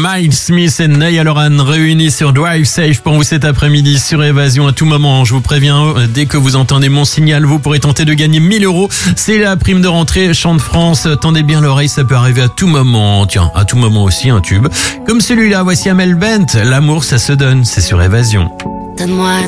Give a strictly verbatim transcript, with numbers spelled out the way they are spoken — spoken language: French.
Miles Smith et Niall Horan réunis sur Drive Safe pour vous cet après-midi sur Évasion à tout moment. Je vous préviens, dès que vous entendez mon signal, vous pourrez tenter de gagner mille euros. C'est la prime de rentrée Chant de France. Tendez bien l'oreille, ça peut arriver à tout moment. Tiens, à tout moment aussi un tube. Comme celui-là, voici Amel Bent. L'amour, ça se donne, c'est sur Évasion. Donne-moi